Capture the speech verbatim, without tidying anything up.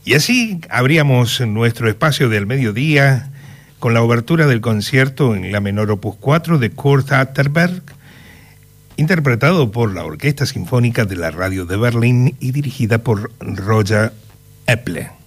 Y así abríamos nuestro espacio del mediodía con la obertura del concierto en la menor opus cuatro de Kurt Atterberg, interpretado por la Orquesta Sinfónica de la Radio de Berlín y dirigida por Roger Eple.